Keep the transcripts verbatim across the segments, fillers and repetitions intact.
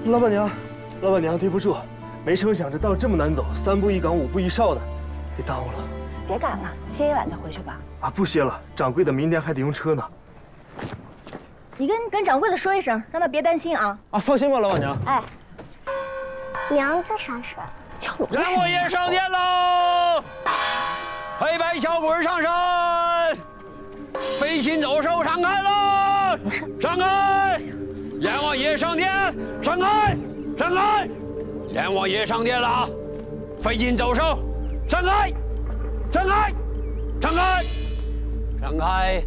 老板娘，老板娘，对不住，没成想这道这么难走，三步一岗，五步一哨的，给耽误了。 别赶了，歇一晚再回去吧。 啊，不歇了，掌柜的明天还得用车呢。 你跟跟掌柜的说一声，让他别担心啊。 啊，放心吧，老板娘。 哎， 娘这啥事儿？ 敲锣。 杨王爷上殿喽！黑白小鬼上身，飞禽走兽上开喽！ 没事。 上开！阎王爷上殿，上开！上开！阎王爷上殿了，飞禽走兽，上开！上开！上开！上开！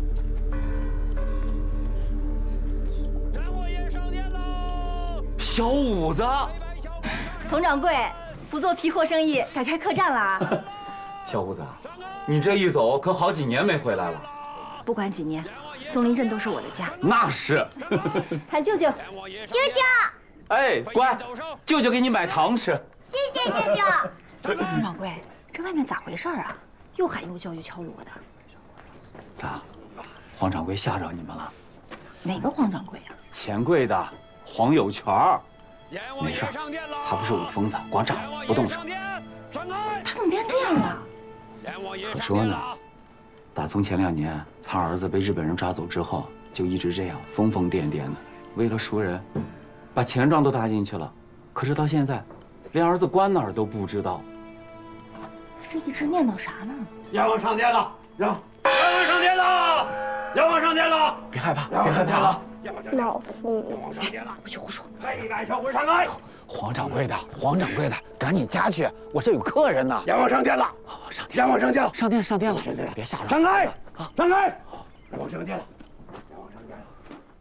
阎王爷上殿喽！ 小五子， 佟掌柜，不做皮货生意，改开客栈了。 小五子，你这一走可好几年没回来了。 不管几年，松林镇都是我的家。 那是。 喊舅舅， 舅舅， 哎，乖，舅舅给你买糖吃。 谢谢舅舅。 佟掌柜，这外面咋回事啊？又喊又叫又敲锣的。 咋？黄掌柜吓着你们了？ 哪个黄掌柜啊？ 钱柜的黄有权儿。没事，他不是武疯子，光咋呼不动手。 他怎么变成这样了？ 可说呢，打从前两年他儿子被日本人抓走之后，就一直这样疯疯癫癫的，为了赎人，把钱庄都搭进去了。可是到现在，连儿子关哪儿都不知道。 这一直念叨啥呢？ 阎王上殿了，阎阎王上殿了，阎王上殿了！ 别害怕，别害怕了。 老夫， 不许胡说！ 黑白小鬼上开！ 黄掌柜的，黄掌柜的，赶紧家去，我这有客人呢。 阎王上殿了， 上殿， 阎王上殿了， 上殿，上殿了，别吓着。 上开！啊，上开！阎王上殿了，阎王上殿了。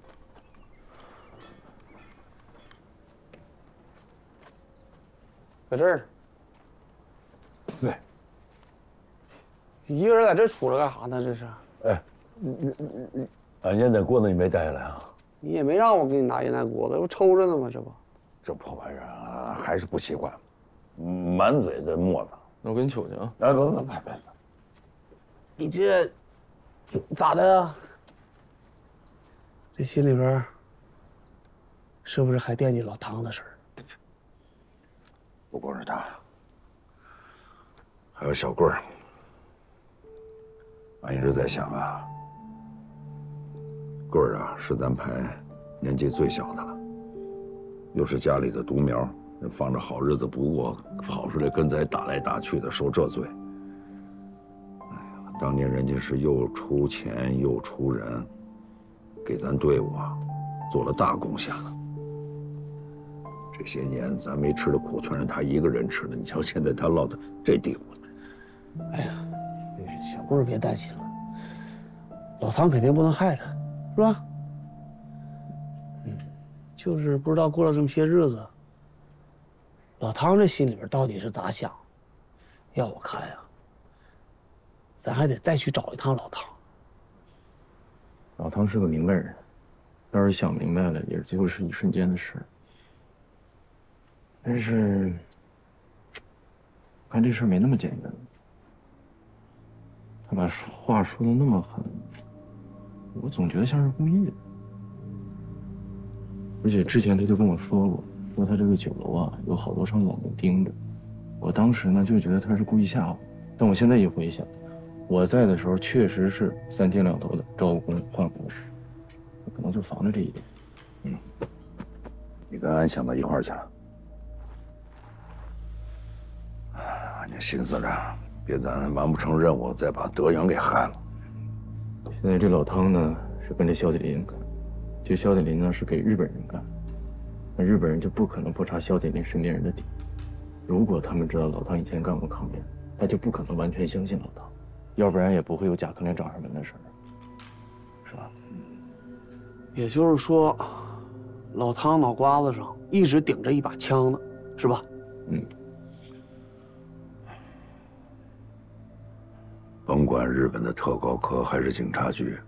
搁这儿。 对。 一个人在这杵着干啥呢？这是。 哎，你你你你，俺烟袋锅子你没带下来啊？ 你也没让我给你拿烟袋锅子，这不抽着呢吗？这不。 这破玩意儿啊，还是不习惯，满嘴的沫子。 那我给你取去啊。 来，走走，快快。 你这咋的啊？这心里边是不是还惦记老唐的事儿？ 不光是他，还有小棍儿。俺一直在想啊，棍儿啊是咱排年纪最小的了，又是家里的独苗，放着好日子不过，跑出来跟咱打来打去的，受这罪。哎呀，当年人家是又出钱又出人，给咱队伍啊做了大贡献了。这些年咱没吃的苦，全是他一个人吃的。你瞧现在他落到这地步了。 哎呀，小棍儿别担心了，老唐肯定不能害他，是吧？嗯，就是不知道过了这么些日子，老唐这心里边到底是咋想？要我看呀，咱还得再去找一趟老唐。 老唐是个明白人，要是想明白了，也就是一瞬间的事。但是，看这事儿没那么简单。他把话说的那么狠，我总觉得像是故意的。而且之前他就跟我说过，说他这个酒楼啊有好多双眼睛盯着。我当时呢就觉得他是故意吓我，但我现在一回想，我在的时候确实是三天两头的招工换工，可能就防着这一点。 嗯，你跟安想到一块儿去了。俺就寻思着，别咱完不成任务，再把德阳给害了。 现在这老汤呢是跟着萧铁林干，这萧铁林呢是给日本人干，那日本人就不可能不查萧铁林身边人的底。如果他们知道老汤以前干过抗联，他就不可能完全相信老汤，要不然也不会有贾克连找上门的事儿，是吧？ 也就是说，老汤脑瓜子上一直顶着一把枪呢，是吧？ 嗯。 甭管日本的特高科还是警察局，